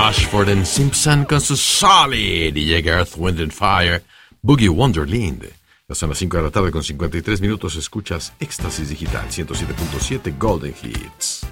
Ashford and Simpson con su Solid y llega Earth, Wind and Fire, Boogie Wonderland. Ya son las 5 de la tarde con 53 minutos. Escuchas Éxtasis Digital 107.7 Golden Hits.